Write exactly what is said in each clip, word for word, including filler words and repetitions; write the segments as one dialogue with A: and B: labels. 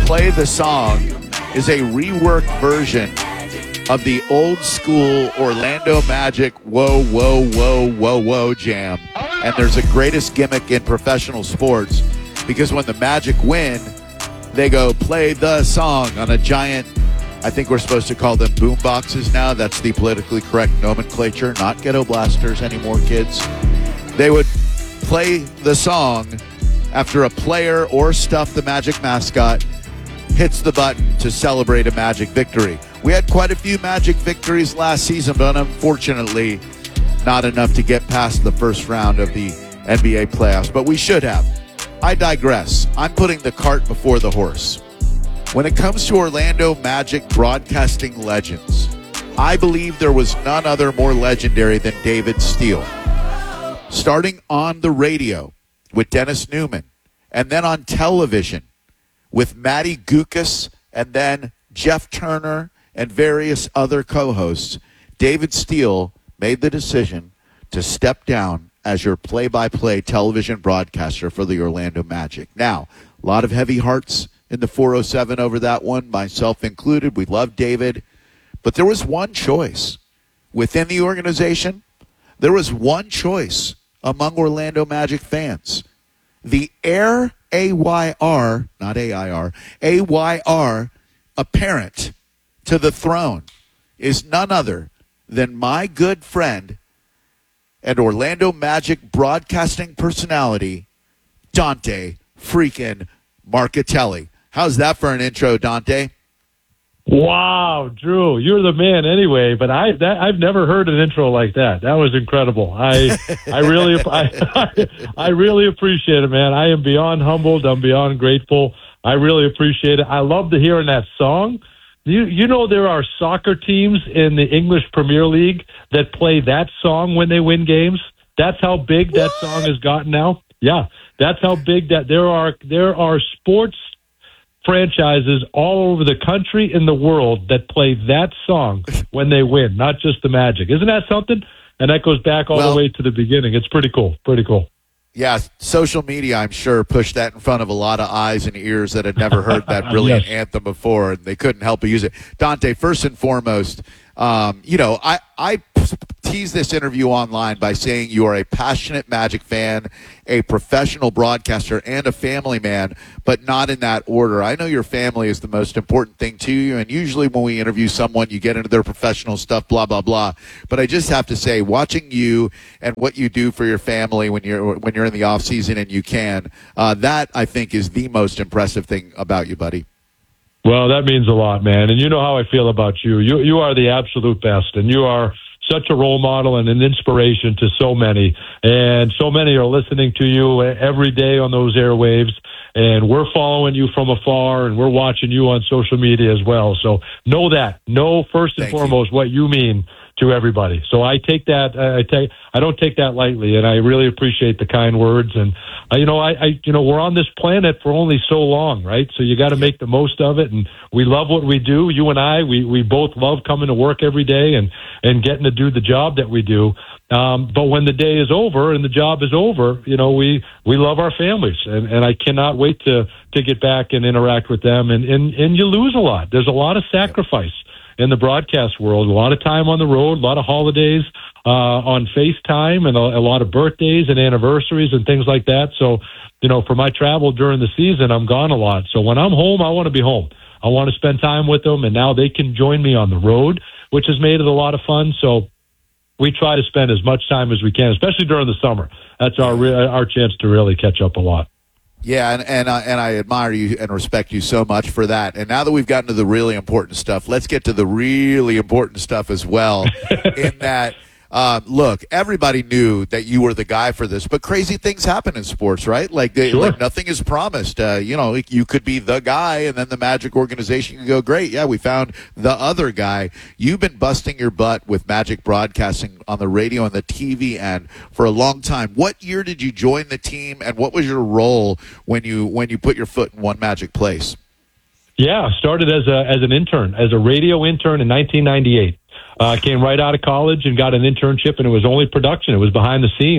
A: Play the Song is a reworked version of the old school Orlando Magic whoa, whoa, whoa, whoa, whoa jam. And there's a greatest gimmick in professional sports because when the Magic win, they go play the song on a giant, I think we're supposed to call them boom boxes now. That's the politically correct nomenclature, not ghetto blasters anymore, kids. They would play the song after a player or Stuff the Magic mascot hits the button to celebrate a Magic victory. We had quite a few Magic victories last season, but unfortunately not enough to get past the first round of the N B A playoffs, but we should have. I digress. I'm putting the cart before the horse. When it comes to Orlando Magic broadcasting legends, I believe there was none other more legendary than David Steele. Starting on the radio with Dennis Newman, and then on television with Matty Gukas, and then Jeff Turner and various other co-hosts, David Steele made the decision to step down as your play-by-play television broadcaster for the Orlando Magic. Now, a lot of heavy hearts in the four oh seven over that one, myself included. We love David. But there was one choice within the organization. There was one choice among Orlando Magic fans. The heir, A Y R, not A I R, A Y R, apparent to the throne is none other than my good friend and Orlando Magic broadcasting personality, Dante freaking Marchitelli. How's that for an intro, Dante?
B: Wow, Drew, you're the man anyway. But I, that, I've never heard an intro like that. That was incredible. I, I really, I, I really appreciate it, man. I am beyond humbled. I'm beyond grateful. I really appreciate it. I love to hearing that song. You, you know, there are soccer teams in the English Premier League that play that song when they win games. That's how big that what? song has gotten now. Yeah, that's how big that there are. There are sports franchises all over the country and the world that play that song when they win, not just the Magic. Isn't that something? And that goes back all well, the way to the beginning. It's pretty cool. Pretty cool.
A: Yeah, social media, I'm sure, pushed that in front of a lot of eyes and ears that had never heard that brilliant yes. anthem before, and they couldn't help but use it. Dante, first and foremost, um, you know, I, I tease this interview online by saying you are a passionate Magic fan, a professional broadcaster, and a family man, but not in that order. I know your family is the most important thing to you, and usually when we interview someone, you get into their professional stuff, blah, blah, blah. But I just have to say, watching you and what you do for your family when you're when you're in the off season and you can, uh, that, I think, is the most impressive thing about you, buddy.
B: Well, that means a lot, man. And you know how I feel about you. You you are the absolute best, and you are such a role model and an inspiration to so many. And so many are listening to you every day on those airwaves, and we're following you from afar, and we're watching you on social media as well. So know that. Know first and
A: Thank
B: foremost
A: you.
B: what you mean to everybody. So I take that, I take, I don't take that lightly, and I really appreciate the kind words. And uh, you know, I, I, you know, we're on this planet for only so long, right? So you got to make the most of it. And we love what we do. You and I, we we both love coming to work every day and and getting to do the job that we do. Um, but when the day is over and the job is over, you know, we we love our families, and, and I cannot wait to to get back and interact with them. And and and you lose a lot. There's a lot of sacrifice in the broadcast world, a lot of time on the road, a lot of holidays uh, on FaceTime, and a, a lot of birthdays and anniversaries and things like that. So, you know, for my travel during the season, I'm gone a lot. So when I'm home, I want to be home. I want to spend time with them, and now they can join me on the road, which has made it a lot of fun. So we try to spend as much time as we can, especially during the summer. That's our our chance to really catch up a lot.
A: Yeah, and and, uh, and I admire you and respect you so much for that. And now that we've gotten to the really important stuff, let's get to the really important stuff as well. in that, uh, look, everybody knew that you were the guy for this, but crazy things happen in sports, right? Like, they,
B: sure.
A: like nothing is promised. Uh, you know, you could be the guy, and then the Magic organization can go, great, yeah, we found the other guy. You've been busting your butt with Magic broadcasting on the radio and the T V end for a long time. What year did you join the team, and what was your role when you when you put your foot in one Magic place?
B: Yeah, started as a as an intern, as a radio intern in nineteen ninety-eight. I uh, came right out of college and got an internship, and it was only production. It was behind the scenes.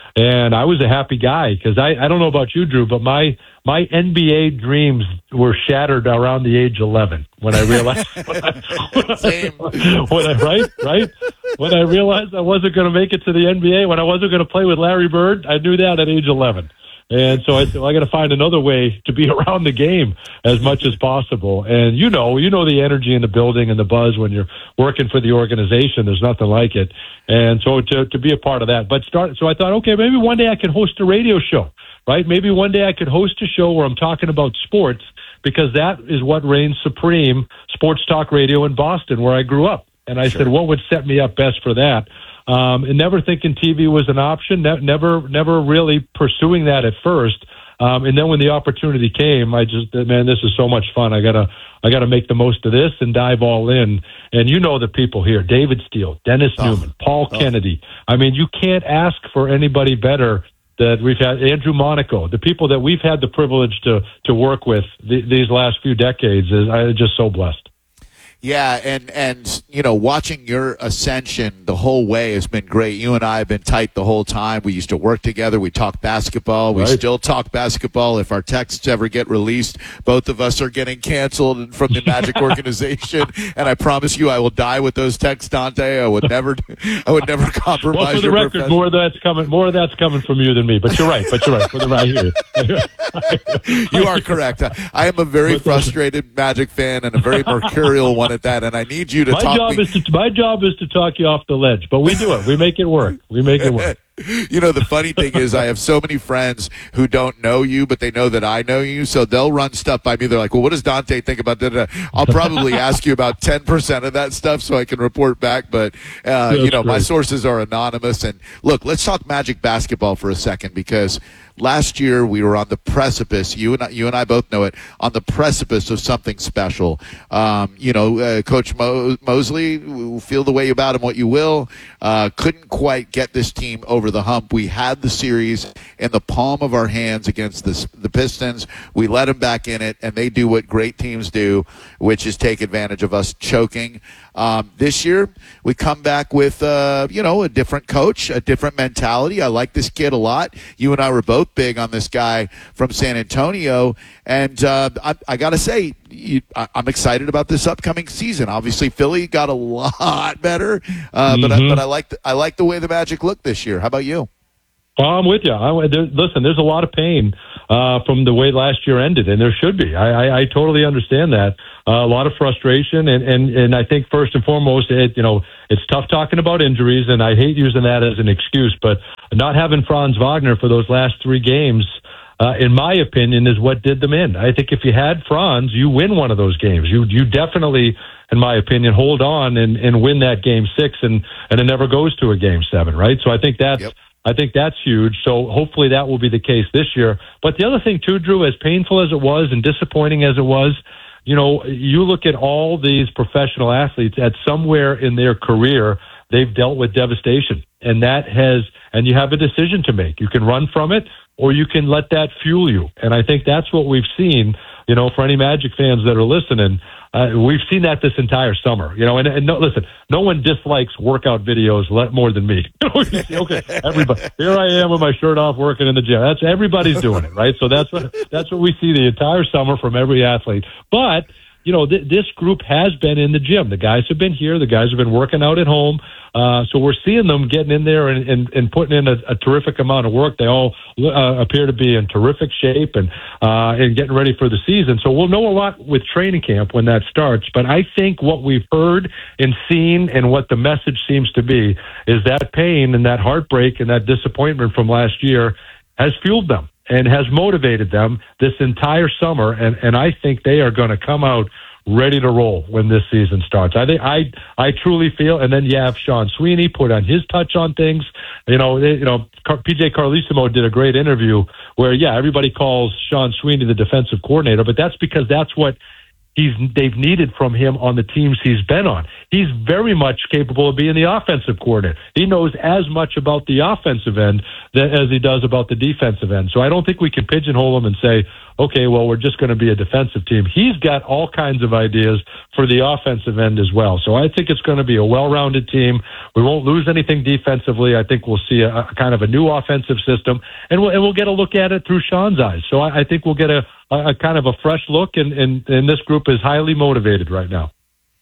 B: And I was a happy guy because I, I don't know about you, Drew, but my my N B A dreams were shattered around the age eleven when I realized when I,
A: Same.
B: when I right right when I realized I wasn't going to make it to the N B A, when I wasn't going to play with Larry Bird. I knew that at age eleven. And so I said, well, I got to find another way to be around the game as much as possible. And you know, you know the energy in the building and the buzz when you're working for the organization. There's nothing like it. And so to to be a part of that, but start. So I thought, okay, maybe one day I could host a radio show, right? Maybe one day I could host a show where I'm talking about sports, because that is what reigns supreme, sports talk radio in Boston, where I grew up. And I sure. said, what would set me up best for that? Um, and never thinking T V was an option, ne- never, never really pursuing that at first. Um, and then when the opportunity came, I just, man, this is so much fun. I gotta, I gotta make the most of this and dive all in. And you know the people here: David Steele, Dennis oh. Newman, Paul oh. Kennedy. I mean, you can't ask for anybody better. That we've had Andrew Monaco, the people that we've had the privilege to to work with th- these last few decades. Is I'm just so blessed.
A: Yeah, and, and, you know, watching your ascension the whole way has been great. You and I have been tight the whole time. We used to work together. We talk basketball. We right. still talk basketball. If our texts ever get released, both of us are getting canceled from the Magic organization. And I promise you I will die with those texts, Dante. I would never I would never compromise
B: well, for the
A: your
B: record,
A: profession.
B: more of that's coming more of that's coming from you than me. But you're right. But you're right. For the right
A: here. You are correct. I am a very frustrated Magic fan and a very mercurial one at that, and I need you to
B: my
A: talk
B: job
A: me.
B: is to my job is to talk you off the ledge, but we do it. We make it work. We make it work.
A: You know, the funny thing is I have so many friends who don't know you, but they know that I know you, so they'll run stuff by me. They're like, well, what does Dante think about that? I'll probably ask you about ten percent of that stuff so I can report back, but, uh, you know, great. My sources are anonymous. And, look, let's talk Magic basketball for a second, because last year we were on the precipice, you and I, you and I both know it, on the precipice of something special. Um, you know, uh, Coach Mo- Mosley, feel the way about him what you will, uh, couldn't quite get this team over the hump. We had the series in the palm of our hands against the, the Pistons. We let them back in it, and they do what great teams do, which is take advantage of us choking. Um, this year, we come back with, uh, you know, a different coach, a different mentality. I like this kid a lot. You and I were both big on this guy from San Antonio. And uh, I, I got to say, you, I, I'm excited about this upcoming season. Obviously, Philly got a lot better, uh, mm-hmm. but, I, but I like the, I like the way the Magic looked this year. How about you?
B: Well, I'm with you. I, there, listen, there's a lot of pain uh, from the way last year ended, and there should be. I, I, I totally understand that. Uh, a lot of frustration, and, and, and I think first and foremost, it, you know, it's tough talking about injuries, and I hate using that as an excuse, but not having Franz Wagner for those last three games, uh, in my opinion, is what did them in. I think if you had Franz, you win one of those games. You you definitely, in my opinion, hold on and, and win that game six, and, and it never goes to a game seven, right? So I think that's yep. I think that's huge. So hopefully that will be the case this year. But the other thing too, Drew, as painful as it was and disappointing as it was, you know, you look at all these professional athletes at somewhere in their career, they've dealt with devastation. And that has, and you have a decision to make. You can run from it, or you can let that fuel you. And I think that's what we've seen, you know, for any Magic fans that are listening. Uh, we've seen that this entire summer, you know, and, and no, listen, no one dislikes workout videos more than me. Okay, everybody, here I am with my shirt off working in the gym. That's everybody's doing it, right? So that's what, that's what we see the entire summer from every athlete. But, you know, th- this group has been in the gym. The guys have been here. The guys have been working out at home. Uh, so we're seeing them getting in there and, and, and putting in a, a terrific amount of work. They all uh, appear to be in terrific shape and uh, and getting ready for the season. So we'll know a lot with training camp when that starts. But I think what we've heard and seen and what the message seems to be is that pain and that heartbreak and that disappointment from last year has fueled them and has motivated them this entire summer. And, and I think they are going to come out ready to roll when this season starts. I think I I truly feel, and then you have Sean Sweeney put on his touch on things. You know, they, you know, P J Carlesimo did a great interview where, yeah, everybody calls Sean Sweeney the defensive coordinator, but that's because that's what he's they've needed from him on the teams he's been on. he's very much capable of being the offensive coordinator. He knows as much about the offensive end that, as he does about the defensive end. So I don't think we can pigeonhole him and say, okay, well, we're just going to be a defensive team. He's got all kinds of ideas for the offensive end as well. So I think it's going to be a well-rounded team. We won't lose anything defensively. I think we'll see a, a kind of a new offensive system, and we'll, and we'll get a look at it through Sean's eyes. So I, I think we'll get a, a, a kind of a fresh look, and, and, and this group is highly motivated right now.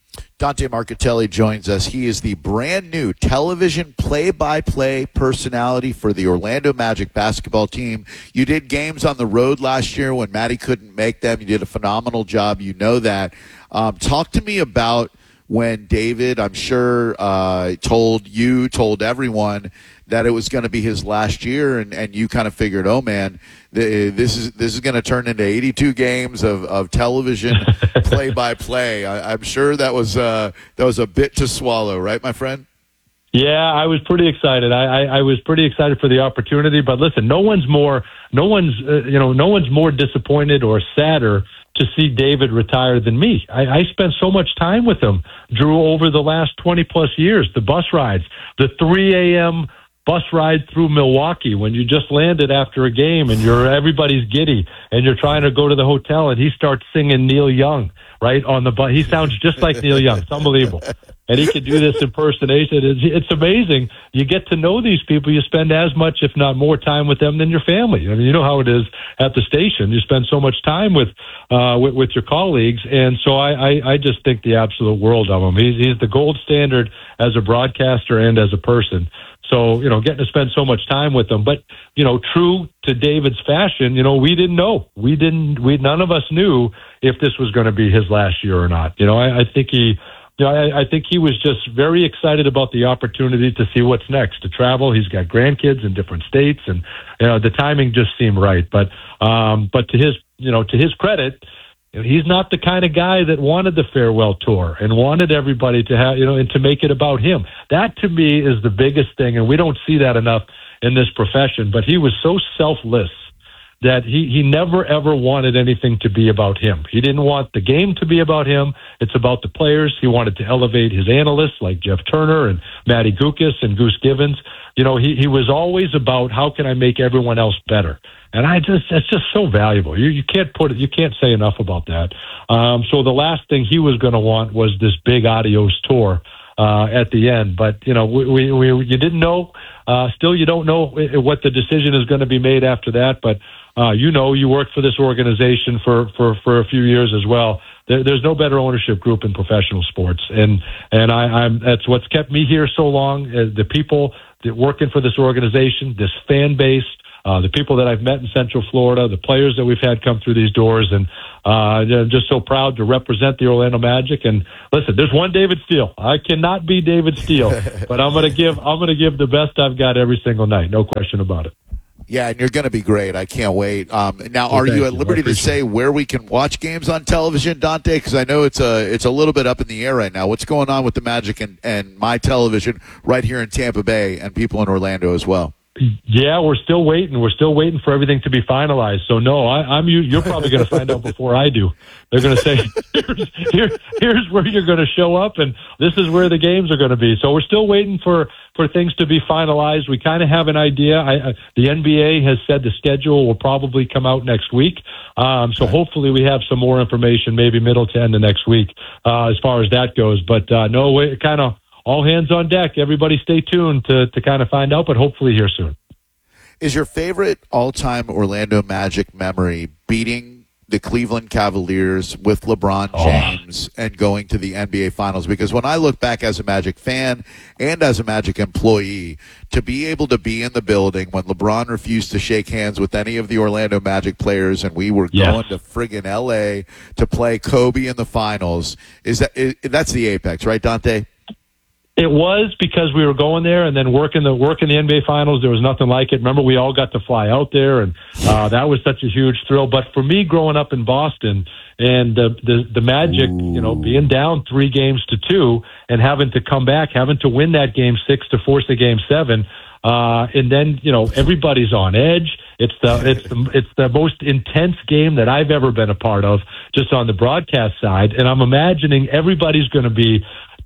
A: Dante Marchitelli joins us. He is the brand new television play-by-play personality for the Orlando Magic basketball team. You did games on the road last year when Matty couldn't make them. You did a phenomenal job. You know that. Um, talk to me about when David, I'm sure, uh, told you, told everyone that it was going to be his last year, and, and you kind of figured, oh man, the, this is this is going to turn into eighty-two games of, of television play-by-play. I, I'm sure that was uh, that was a bit to swallow, right, my friend?
B: Yeah, I was pretty excited. I, I, I was pretty excited for the opportunity. But listen, no one's more, no one's, uh, you know, no one's more disappointed or sadder to see David retire than me. I, I spent so much time with him, Drew, over the last twenty plus years. The bus rides, the three a.m. bus ride through Milwaukee when you just landed after a game and you're everybody's giddy and you're trying to go to the hotel and he starts singing Neil Young right on the bus. He sounds just like Neil Young. It's unbelievable. And he can do this impersonation. It's, it's amazing. You get to know these people. You spend as much, if not more, time with them than your family. I mean, you know how it is at the station. You spend so much time with uh, with, with your colleagues. And so I, I, I just think the absolute world of him. He's, he's the gold standard as a broadcaster and as a person. So, you know, getting to spend so much time with them. But, you know, true to David's fashion, you know, we didn't know. We didn't, we, none of us knew if this was going to be his last year or not. You know, I, I think he, you know, I, I think he was just very excited about the opportunity to see what's next, to travel. He's got grandkids in different states, and, you know, the timing just seemed right. But, um, but to his, you know, to his credit, he's not the kind of guy that wanted the farewell tour and wanted everybody to have, you know, and to make it about him. That to me is the biggest thing, and we don't see that enough in this profession. But he was so selfless that he, he never, ever wanted anything to be about him. He didn't want the game to be about him. It's about the players. He wanted to elevate his analysts like Jeff Turner and Matty Gukas and Goose Givens. You know, he, he was always about how can I make everyone else better. And I just, it's just so valuable. You, you can't put it, you can't say enough about that. Um, so the last thing he was going to want was this big adios tour, uh, at the end. But, you know, we, we, we you didn't know, uh, still you don't know what the decision is going to be made after that. But, uh, you know, you worked for this organization for, for, for a few years as well. There, there's no better ownership group in professional sports. And, and I, I'm, that's what's kept me here so long. Uh, the people that working for this organization, this fan base, Uh, the people that I've met in Central Florida, the players that we've had come through these doors, and uh, I'm just so proud to represent the Orlando Magic. And listen, there's one David Steele. I cannot be David Steele, but I'm going to give I'm going to give the best I've got every single night, no question about it.
A: Yeah, and you're going to be great. I can't wait. Um, now, well, are you at you. liberty to say where we can watch games on television, Dante? Because I know it's a it's a little bit up in the air right now. What's going on with the Magic and, and my television right here in Tampa Bay and people in Orlando as well?
B: Yeah, we're still waiting. We're still waiting for everything to be finalized. So no, I, I'm you. You're probably going to find out before I do. They're going to say, here's, here, here's where you're going to show up, and this is where the games are going to be. So we're still waiting for, for things to be finalized. We kind of have an idea. I, I, the N B A has said the schedule will probably come out next week. Um, so hopefully we have some more information, maybe middle to end of next week, uh, as far as that goes. But uh, no, we kind of. All hands on deck. Everybody stay tuned to, to kind of find out, but hopefully here soon.
A: Is your favorite all-time Orlando Magic memory beating the Cleveland Cavaliers with LeBron James oh. and going to the N B A Finals? Because when I look back as a Magic fan and as a Magic employee, to be able to be in the building when LeBron refused to shake hands with any of the Orlando Magic players and we were
B: yes.
A: going to friggin' L A to play Kobe in the Finals, is that is, that's the apex, right, Dante?
B: It was, because we were going there and then working the work in the N B A Finals. There was nothing like it. Remember, we all got to fly out there, and uh, that was such a huge thrill. But for me, growing up in Boston and uh, the the Magic, Ooh. you know, being down three games to two and having to come back, having to win that game six to force a game seven, uh, and then you know everybody's on edge. It's the it's the it's the most intense game that I've ever been a part of, just on the broadcast side. And I'm imagining everybody's going to be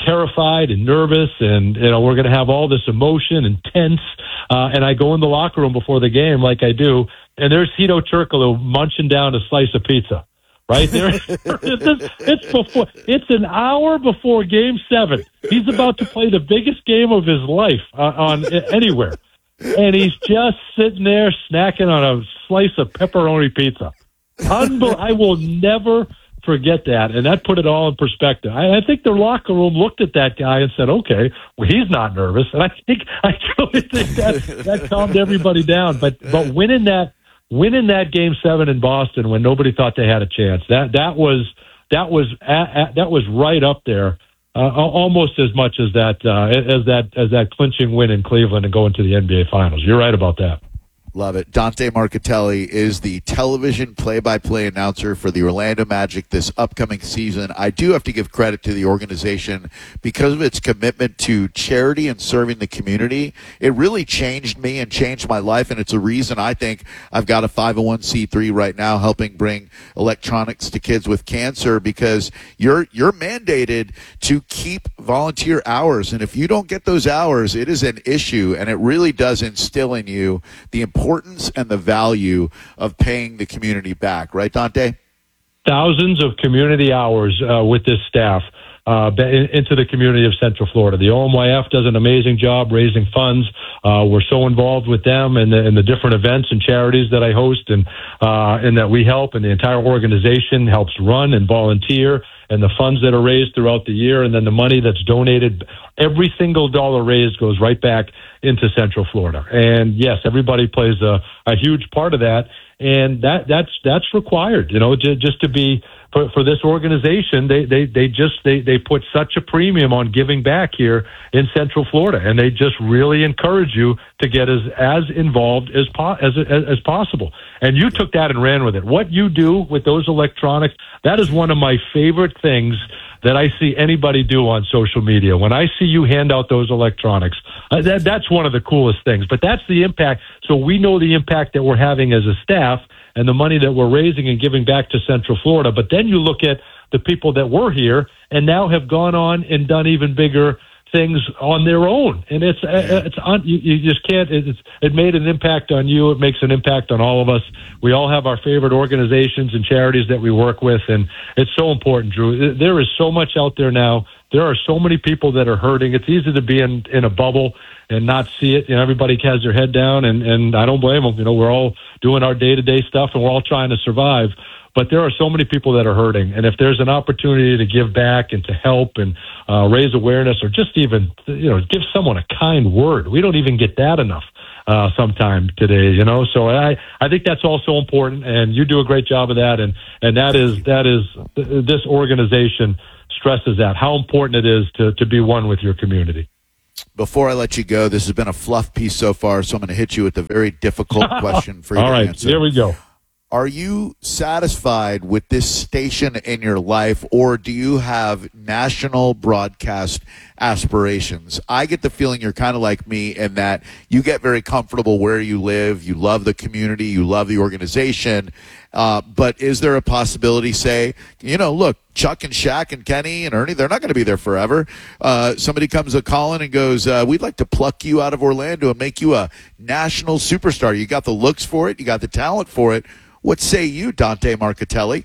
B: terrified and nervous, and you know we're going to have all this emotion and tense. Uh, and I go in the locker room before the game, like I do, and there's Hedo Turkoglu munching down a slice of pizza. Right there, it's, it's before. It's an hour before Game Seven. He's about to play the biggest game of his life uh, on anywhere, and he's just sitting there snacking on a slice of pepperoni pizza. Unbel- I will never forget that, and that put it all in perspective. I, I think the locker room looked at that guy and said, "Okay, well, he's not nervous," and I think I truly think that that calmed everybody down. But but winning that. Winning that Game Seven in Boston when nobody thought they had a chance, that that was that was at, at, that was right up there, uh, almost as much as that uh, as that as that clinching win in Cleveland and going to the N B A Finals. You're right about that.
A: Love it. Dante Marchitelli is the television play-by-play announcer for the Orlando Magic this upcoming season. I do have to give credit to the organization because of its commitment to charity and serving the community. It really changed me and changed my life, and it's a reason I think I've got a five oh one c three right now helping bring electronics to kids with cancer, because you're you're mandated to keep volunteer hours, and if you don't get those hours, it is an issue, and it really does instill in you the importance importance and the value of paying the community back. Right, Dante?
B: Thousands of community hours uh, with this staff uh, into the community of Central Florida. The O M Y F does an amazing job raising funds. Uh, we're so involved with them and the, and the different events and charities that I host and, uh, and that we help, and the entire organization helps run and volunteer, and the funds that are raised throughout the year, and then the money that's donated, every single dollar raised goes right back into Central Florida. And yes, everybody plays a, a huge part of that, and that that's that's required. You know, just, just to be for, for this organization, they they they just they they put such a premium on giving back here in Central Florida, and they just really encourage you to get as as involved as po- as, as as possible. And you took that and ran with it. What you do with those electronics, that is one of my favorite things that I see anybody do on social media. When I see you hand out those electronics, uh, that, that's one of the coolest things. But that's the impact. So we know the impact that we're having as a staff and the money that we're raising and giving back to Central Florida. But then you look at the people that were here and now have gone on and done even bigger things on their own, and it's it's on, you, you just can't. It's it made an impact on you. It makes an impact on all of us. We all have our favorite organizations and charities that we work with, and it's so important, Drew. There is so much out there now. There are so many people that are hurting. It's easy to be in in a bubble and not see it. You know, everybody has their head down, and and I don't blame them. You know, we're all doing our day to day stuff, and we're all trying to survive. But there are so many people that are hurting, and if there's an opportunity to give back and to help and uh, raise awareness, or just even, you know, give someone a kind word, we don't even get that enough uh, sometime today, you know. So I, I think that's also important, and you do a great job of that, and and that is that is this organization stresses that, how important it is to to be one with your community.
A: Before I let you go, this has been a fluff piece so far, so I'm going to hit you with a very difficult question for you
B: All
A: to
B: right,
A: answer.
B: Here we go.
A: Are you satisfied with this station in your life, or do you have national broadcast aspirations? I get the feeling you're kind of like me in that you get very comfortable where you live, you love the community, you love the organization, uh, but is there a possibility, say, you know, look, Chuck and Shaq and Kenny and Ernie, they're not going to be there forever. Uh, somebody comes a calling and goes, uh, we'd like to pluck you out of Orlando and make you a national superstar. You got the looks for it, you got the talent for it. What say you, Dante Marchitelli?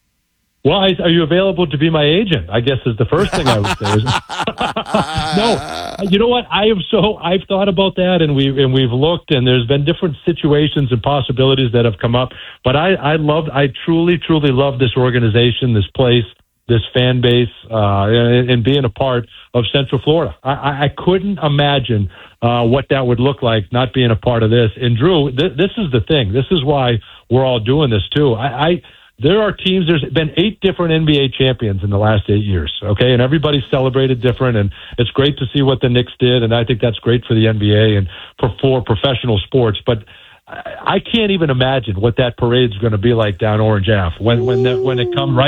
B: Well, I, are you available to be my agent? I guess is the first thing I would say. No, you know what? I am so I've thought about that, and we and we've looked, and there's been different situations and possibilities that have come up. But I I love, I truly, truly love this organization, this place, this fan base, uh, and, and being a part of Central Florida. I, I couldn't imagine uh, what that would look like not being a part of this. And Drew, th- this is the thing. This is why we're all doing this too. I, I there are teams. There's been eight different N B A champions in the last eight years. Okay, and everybody's celebrated different, and it's great to see what the Knicks did, and I think that's great for the N B A and for, for professional sports. But I, I can't even imagine what that parade's going to be like down Orange Ave when when the, when it come right.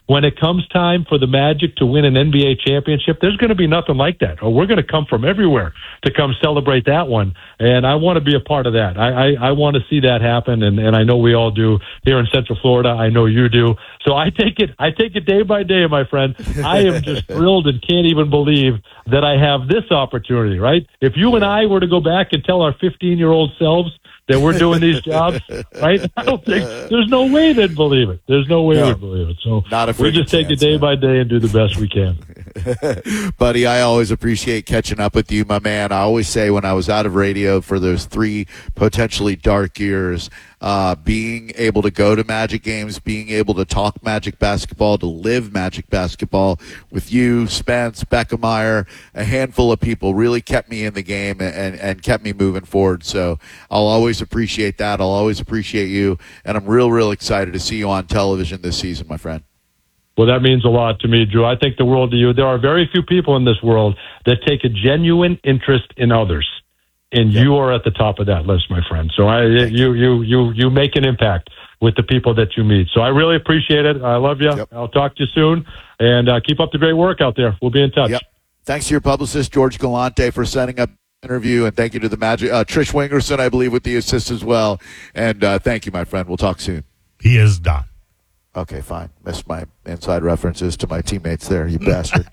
B: when it comes time for the Magic to win an N B A championship, there's going to be nothing like that. Or we're going to come from everywhere to come celebrate that one. And I want to be a part of that. I, I, I want to see that happen, and, and I know we all do here in Central Florida. I know you do. So I take it I take it day by day, my friend. I am just thrilled and can't even believe that I have this opportunity, right? If you and I were to go back and tell our fifteen-year-old selves that we're doing these jobs, right? I don't think there's no way they'd believe it. There's no way no, they'd believe it. So
A: not a
B: we just take
A: chance,
B: it day
A: man.
B: by day and do the best we can.
A: Buddy, I always appreciate catching up with you, my man. I always say when I was out of radio for those three potentially dark years, uh, being able to go to Magic games, being able to talk Magic basketball, to live Magic basketball with you, Spence, Beckemeyer, a handful of people really kept me in the game and, and, and kept me moving forward. So I'll always appreciate that. I'll always appreciate you. And I'm real, real excited to see you on television this season, my friend.
B: Well, that means a lot to me, Drew. I think the world to you. There are very few people in this world that take a genuine interest in others, and yep. you are at the top of that list, my friend. So I, you, you, you, you make an impact with the people that you meet. So I really appreciate it. I love you. Yep. I'll talk to you soon, and uh, keep up the great work out there. We'll be in touch.
A: Yep. Thanks to your publicist, George Galante, for setting up the interview, and thank you to the Magic, uh, Trish Wingerson, I believe, with the assist as well. And uh, thank you, my friend. We'll talk soon.
C: He is done.
A: Okay, fine. Missed my inside references to my teammates there, you bastard.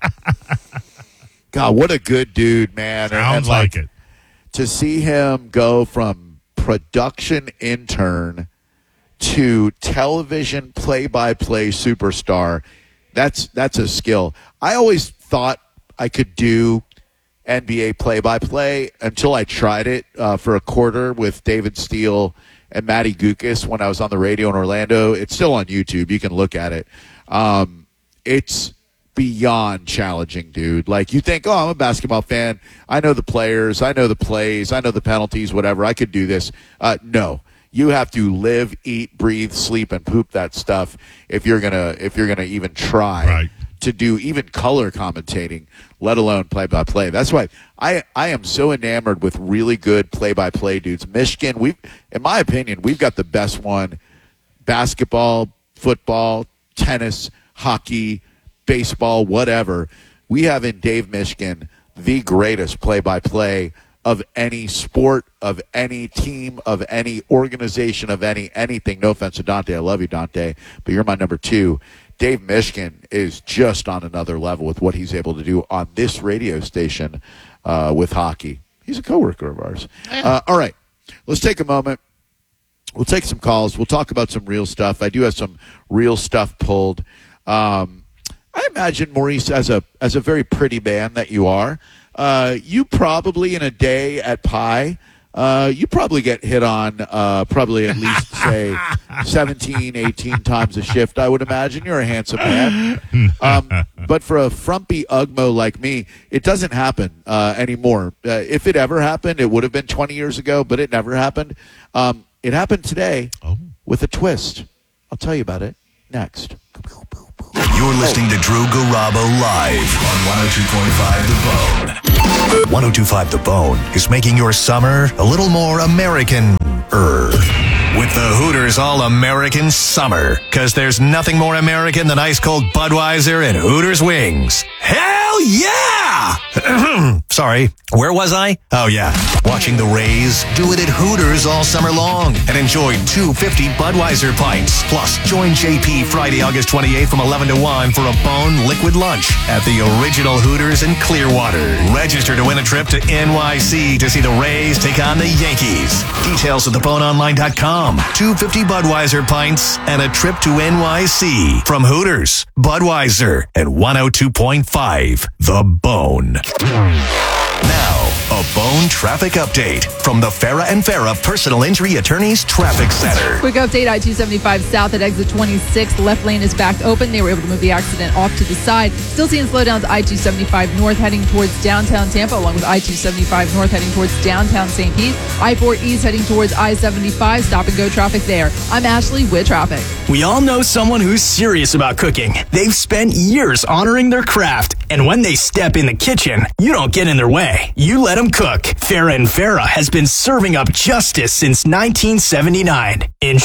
A: God, what a good dude, man.
C: Sounds
A: and, and
C: like,
A: like
C: it.
A: To see him go from production intern to television play-by-play superstar, that's that's a skill. I always thought I could do N B A play-by-play until I tried it uh, for a quarter with David Steele and Matty Gukas when I was on the radio in Orlando. It's still on YouTube. You can look at it. Um, it's beyond challenging, dude. Like, you think, oh, I'm a basketball fan. I know the players. I know the plays. I know the penalties, whatever. I could do this. Uh, no. You have to live, eat, breathe, sleep, and poop that stuff if you're gonna if you're gonna even try
C: right.
A: to do even color commentating, let alone play-by-play. That's why I, I am so enamored with really good play-by-play dudes. Michigan, we, in my opinion, we've got the best one. Basketball, football, tennis, hockey, baseball, whatever. We have in Dave Mishkin the greatest play-by-play of any sport, of any team, of any organization, of any anything. No offense to Dante. I love you, Dante, but you're my number two. Dave Mishkin is just on another level with what he's able to do on this radio station uh, with hockey. He's a coworker of ours. Uh, all right, let's take a moment. We'll take some calls. We'll talk about some real stuff. I do have some real stuff pulled. Um, I imagine, Maurice, as a as a very pretty man that you are, uh, you probably in a day at Pi, uh, you probably get hit on uh, probably at least, say, seventeen, eighteen times a shift, I would imagine. You're a handsome man. Um, but for a frumpy Ugmo like me, it doesn't happen uh, anymore. Uh, if it ever happened, it would have been twenty years ago, but it never happened. Um, it happened today
C: oh. with
A: a twist. I'll tell you about it next.
D: You're listening to Drew Garabo live on one oh two point five The Bone. one oh two point five The Bone is making your summer a little more American-er. With the Hooters All-American Summer. Because there's nothing more American than ice-cold Budweiser and Hooters wings. Hell yeah! Sorry, where was I? Oh, yeah. Watching the Rays do it at Hooters all summer long. And enjoy two fifty Budweiser pints. Plus, join J P Friday, August twenty-eighth from eleven to one for a Bone Liquid Lunch at the original Hooters in Clearwater. Register to win a trip to N Y C to see the Rays take on the Yankees. Details at the bone online dot com. two fifty Budweiser pints and a trip to N Y C from Hooters, Budweiser, and one oh two point five The Bone. Now, a Bone traffic update from the Farah and Farah Personal Injury Attorneys Traffic Center.
E: Quick update, I two seventy-five south at exit twenty-six. Left lane is backed open. They were able to move the accident off to the side. Still seeing slowdowns I two seventy-five north heading towards downtown Tampa, along with I two seventy-five north heading towards downtown Saint Pete. I four east heading towards I seventy-five. Stop and go traffic there. I'm Ashley with traffic.
F: We all know someone who's serious about cooking. They've spent years honoring their craft. And when they step in the kitchen, you don't get in their way. You let them cook. Farah and Farah has been serving up justice since nineteen seventy-nine. Injured?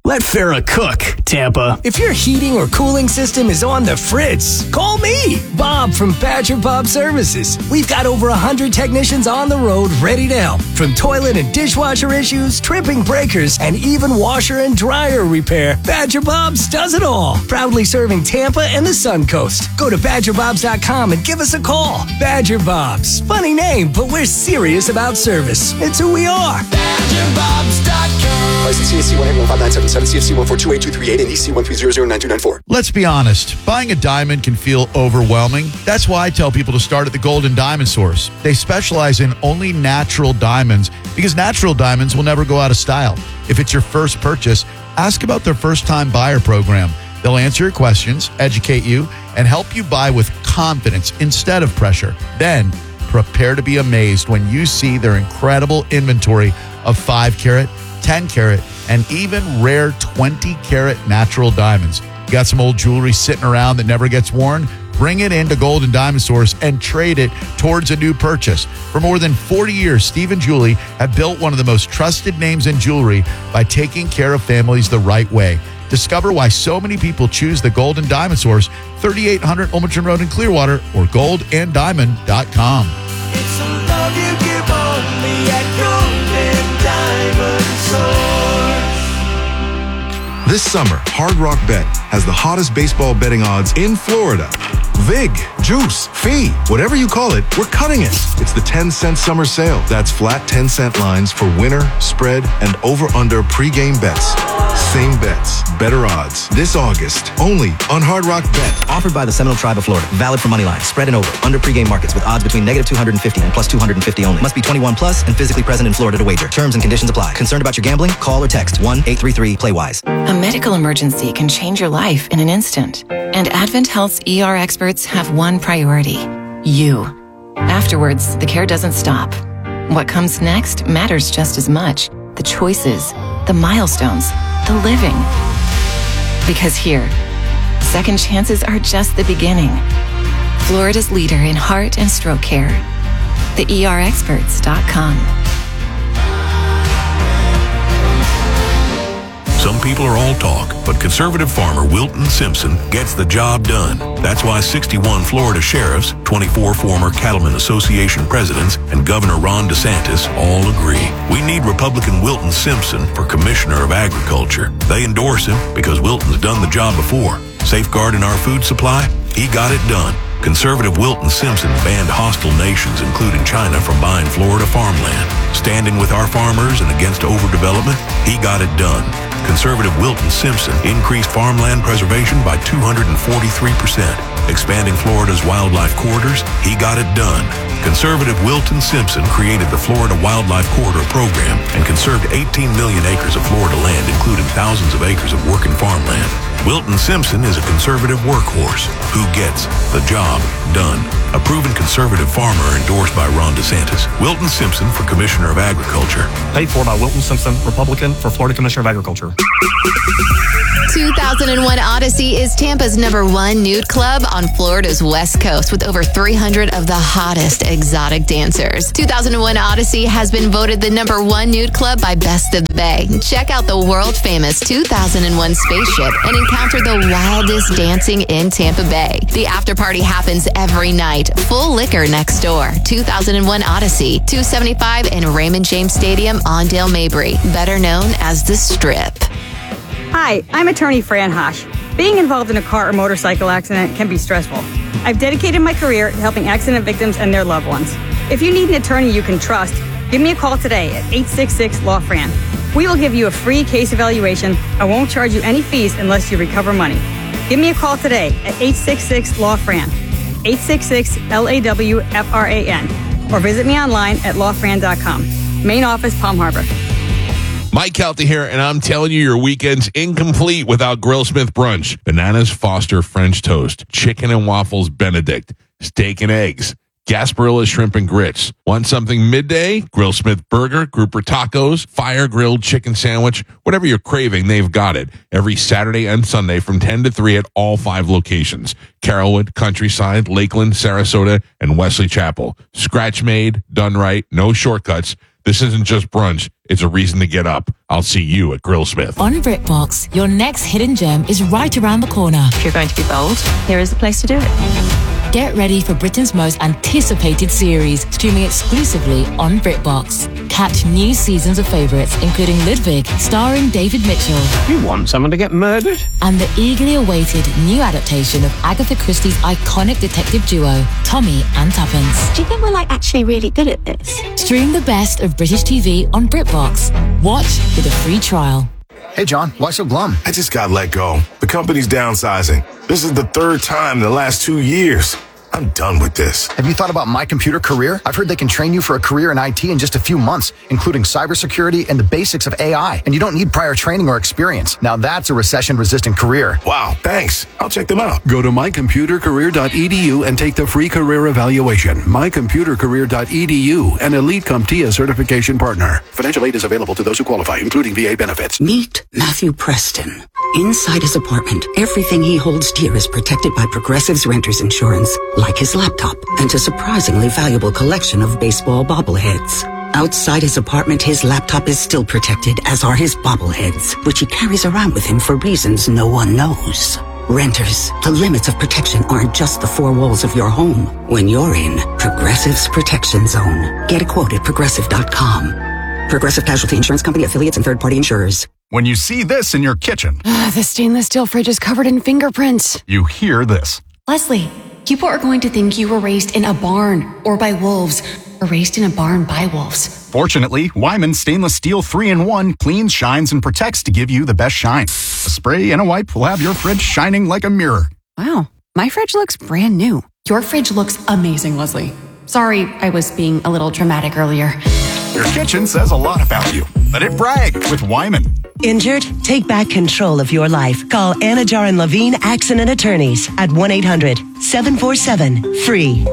F: Let Farrah cook, Tampa.
C: If your heating or cooling system is on the fritz, call me, Bob from Badger Bob Services. We've got over one hundred technicians on the road ready to help. From toilet and dishwasher issues, tripping breakers, and even washer and dryer repair, Badger Bob's does it all. Proudly serving Tampa and the Sun Coast. Go to badger bobs dot com and give us a call. Badger Bob's. Funny name, but we're serious about service. It's who we are. badger bobs dot com.
G: License C S C one eight one five nine seven seven, C F C one four two eight two three eight, and E C one three zero zero nine two nine four.
A: Let's be honest, buying a diamond can feel overwhelming. That's why I tell people to start at the Golden Diamond Source. They specialize in only natural diamonds because natural diamonds will never go out of style. If it's your first purchase, ask about their first-time buyer program. They'll answer your questions, educate you, and help you buy with confidence instead of pressure. Then, prepare to be amazed when you see their incredible inventory of five carat, ten carat, and even rare twenty carat natural diamonds. You got some old jewelry sitting around that never gets worn? Bring it into Golden Diamond Source and trade it towards a new purchase. For more than forty years, Steve and Julie have built one of the most trusted names in jewelry by taking care of families the right way. Discover why so many people choose the Golden Diamond Source, thirty-eight hundred Olmsted Road in Clearwater, or gold and diamond dot com.
H: It's a love you give only at Golden Diamond Source.
I: This summer, Hard Rock Bet has the hottest baseball betting odds in Florida. Vig, Juice, Fee, whatever you call it, we're cutting it. It's the ten cent summer sale. That's flat ten cent lines for winner, spread, and over-under pregame bets. Same bets, better odds. This August, only on Hard Rock Bet.
J: Offered by the Seminole Tribe of Florida. Valid for money line, spread and over. Under pregame markets with odds between negative two hundred fifty and plus two hundred fifty only. Must be twenty-one plus and physically present in Florida to wager. Terms and conditions apply. Concerned about your gambling? Call or text one eight three three play wise.
K: A medical emergency can change your life in an instant. And Advent Health's E R experts have one priority: you. Afterwards, the care doesn't stop. What comes next matters just as much. The choices, the milestones, the living. Because here, second chances are just the beginning. Florida's leader in heart and stroke care. the E R experts dot com.
L: Some people are all talk, but conservative farmer Wilton Simpson gets the job done. That's why sixty-one Florida sheriffs, twenty-four former Cattlemen Association presidents, and Governor Ron DeSantis all agree. We need Republican Wilton Simpson for Commissioner of Agriculture. They endorse him because Wilton's done the job before. Safeguarding our food supply? He got it done. Conservative Wilton Simpson banned hostile nations, including China, from buying Florida farmland. Standing with our farmers and against overdevelopment? He got it done. Conservative Wilton Simpson increased farmland preservation by two hundred forty-three percent. Expanding Florida's wildlife corridors? He got it done. Conservative Wilton Simpson created the Florida Wildlife Corridor Program and conserved eighteen million acres of Florida land, including thousands of acres of working farmland. Wilton Simpson is a conservative workhorse who gets the job done. A proven conservative farmer endorsed by Ron DeSantis. Wilton Simpson for Commissioner of Agriculture.
M: Paid for by Wilton Simpson, Republican, for Florida Commissioner of Agriculture.
N: two thousand one Odyssey is Tampa's number one nude club on Florida's West Coast with over three hundred of the hottest exotic dancers. two thousand one Odyssey has been voted the number one nude club by Best of Bay. Check out the world-famous two thousand one spaceship and encounter the wildest dancing in Tampa Bay. The after party happens every night. Full liquor next door. two thousand one Odyssey, two seventy-five in Raymond James Stadium on Dale Mabry, better known as The Strip.
O: Hi, I'm attorney Fran Hosh. Being involved in a car or motorcycle accident can be stressful. I've dedicated my career to helping accident victims and their loved ones. If you need an attorney you can trust, give me a call today at eight six six, L A W, F R A N. We will give you a free case evaluation and won't charge you any fees unless you recover money. Give me a call today at eight six six, L A W, F R A N, eight six six, L A W F R A N, or visit me online at law fran dot com. Main office, Palm Harbor.
P: Mike Kelty here, and I'm telling you, your weekend's incomplete without Grillsmith Brunch. Bananas Foster French Toast, Chicken and Waffles Benedict, Steak and Eggs, Gasparilla Shrimp and Grits. Want something midday? Grillsmith Burger, Grouper Tacos, Fire Grilled Chicken Sandwich. Whatever you're craving, they've got it. Every Saturday and Sunday from ten to three at all five locations. Carrollwood, Countryside, Lakeland, Sarasota, and Wesley Chapel. Scratch made, done right, no shortcuts. This isn't just brunch. It's a reason to get up. I'll see you at Grillsmith.
Q: On BritBox, your next hidden gem is right around the corner.
R: If you're going to be bold, here is the place to do it.
Q: Get ready for Britain's most anticipated series, streaming exclusively on BritBox. Catch new seasons of favourites, including Ludwig, starring David Mitchell.
S: You want someone to get murdered?
Q: And the eagerly awaited new adaptation of Agatha Christie's iconic detective duo, Tommy and Tuppence.
R: Do you think we're like actually really good at this?
Q: Stream the best of British T V on BritBox. Watch with a free trial.
T: Hey, John, why so glum?
U: I just got let go. The company's downsizing. This is the third time in the last two years. I'm done with this.
T: Have you thought about My Computer Career? I've heard they can train you for a career in I T in just a few months, including cybersecurity and the basics of A I. And you don't need prior training or experience. Now that's a recession-resistant career.
U: Wow, thanks. I'll check them out.
V: Go to my computer career dot e d u and take the free career evaluation. my computer career dot e d u, an Elite CompTIA certification partner. Financial aid is available to those who qualify, including V A benefits.
W: Meet Matthew Preston. Inside his apartment, everything he holds dear is protected by Progressive's Renters Insurance, like his laptop and a surprisingly valuable collection of baseball bobbleheads. Outside his apartment, his laptop is still protected, as are his bobbleheads, which he carries around with him for reasons no one knows. Renters, the limits of protection aren't just the four walls of your home. When you're in Progressive's Protection Zone, get a quote at progressive dot com. Progressive Casualty Insurance Company, affiliates, and third-party insurers.
X: When you see this in your kitchen,
Y: uh, the stainless steel fridge is covered in fingerprints.
X: You hear this.
Y: Leslie, people are going to think you were raised in a barn or by wolves, or raised in a barn by wolves.
X: Fortunately, Wyman Stainless Steel three in one cleans, shines, and protects to give you the best shine. A spray and a wipe will have your fridge shining like a mirror.
Y: Wow, my fridge looks brand new. Your fridge looks amazing, Leslie. Sorry, I was being a little dramatic earlier.
X: Your kitchen says a lot about you. Let it brag with Wyman.
Z: Injured? Take back control of your life. Call Anajar and Levine Accident Attorneys at one eight hundred seven four seven free.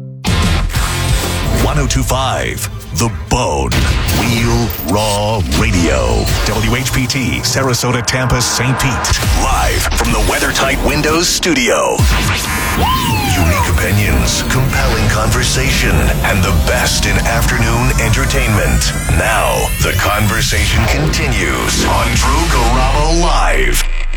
D: one oh two point five The Bone. Real Raw Radio. W H P T, Sarasota, Tampa, Saint Pete. Live from the WeatherTight Windows studio. Unique opinions, compelling conversation, and the best in afternoon entertainment. Now, the conversation continues on Drew Garabo Live.